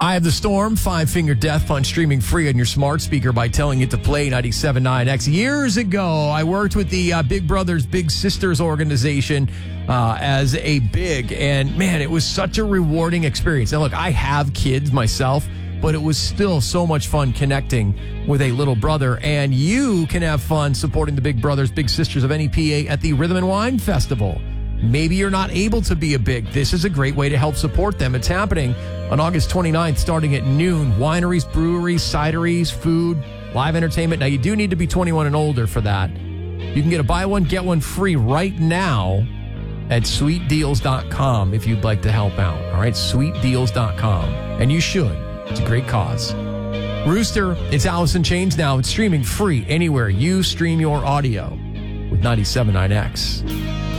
I Have the Storm, Five-Finger Death Punch, streaming free on your smart speaker by telling it to play 97.9X. Years ago, I worked with the Big Brothers Big Sisters organization as a big, and man, it was such a rewarding experience. Now, look, I have kids myself, but it was still so much fun connecting with a little brother, and you can have fun supporting the Big Brothers Big Sisters of NEPA at the Rhythm and Wine Festival. Maybe you're not able to be a big. This is a great way to help support them. It's happening on August 29th, starting at noon. Wineries, breweries, cideries, food, live entertainment. Now, you do need to be 21 and older for that. You can get a buy one, get one free right now at sweetdeals.com if you'd like to help out. All right, sweetdeals.com. And you should. It's a great cause. Rooster, it's Alice in Chains now. It's streaming free anywhere you stream your audio with 97.9X.